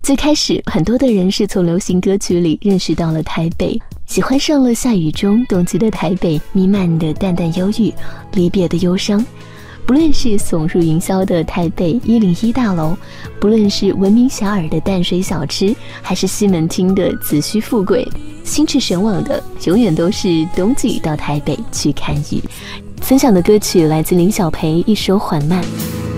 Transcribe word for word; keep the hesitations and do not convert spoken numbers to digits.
最开始很多的人是从流行歌曲里认识到了台北，喜欢上了下雨中冬季的台北弥漫的淡淡忧郁，离别的忧伤。不论是耸入云霄的台北一零一大楼，不论是闻名遐迩的淡水小吃，还是西门町的子虚富贵，心驰神往的永远都是冬季到台北去看雨。分享的歌曲来自林小培，一首缓慢。